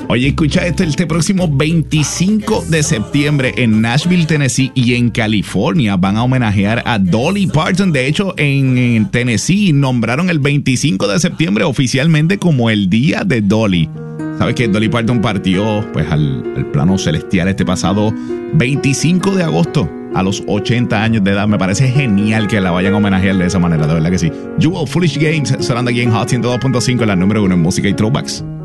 Oye, escucha esto, este próximo 25 de septiembre en Nashville, Tennessee y en California van a homenajear a Dolly Parton. De hecho, en Tennessee nombraron el 25 de septiembre oficialmente como el Día de Dolly. ¿Sabes que Dolly Parton partió pues al plano celestial este pasado 25 de agosto a los 80 años de edad? Me parece genial que la vayan a homenajear de esa manera, de verdad que sí. Jewel, Foolish Games, sonando aquí en Hot 102.5, la número 1 en música y throwbacks.